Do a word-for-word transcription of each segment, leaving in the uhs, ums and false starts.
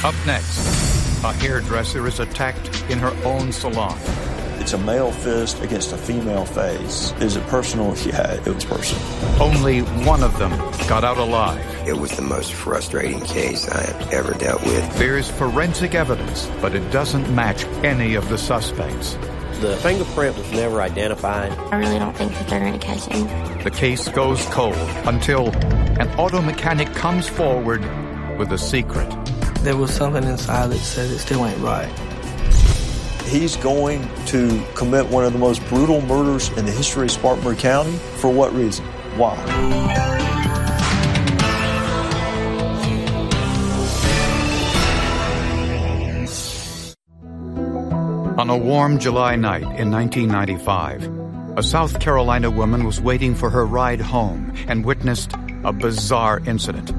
Up next, a hairdresser is attacked in her own salon. It's a male fist against a female face. Is it personal? Yeah, it was personal. Only one of them got out alive. It was the most frustrating case I have ever dealt with. There's forensic evidence, but it doesn't match any of the suspects. The fingerprint was never identified. I really don't think that they're going to catch him. The case goes cold until an auto mechanic comes forward with a secret. There was something inside that said it still ain't right. He's going to commit one of the most brutal murders in the history of Spartanburg County. For what reason? Why? On a warm July night in nineteen ninety-five, a South Carolina woman was waiting for her ride home and witnessed a bizarre incident.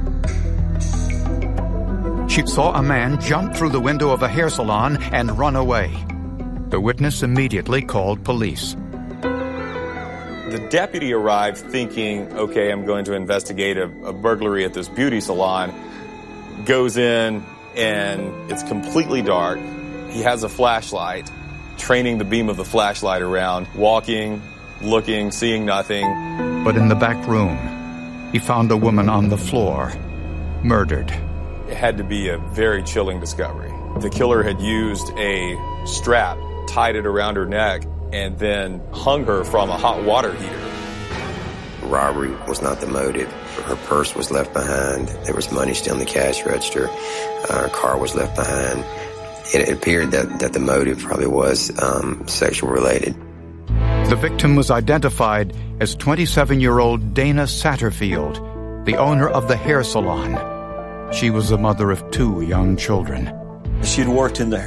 She saw a man jump through the window of a hair salon and run away. The witness immediately called police. The deputy arrived thinking, okay, I'm going to investigate a, a burglary at this beauty salon. Goes in and it's completely dark. He has a flashlight, training the beam of the flashlight around, walking, looking, seeing nothing. But in the back room, he found a woman on the floor, murdered. It had to be a very chilling discovery. The killer had used a strap, tied it around her neck, and then hung her from a hot water heater. Robbery was not the motive. Her purse was left behind. There was money still in the cash register. Uh, her car was left behind. It appeared that, that the motive probably was um, sexual related. The victim was identified as twenty-seven-year-old Dana Satterfield, the owner of the hair salon. She was the mother of two young children. She'd worked in the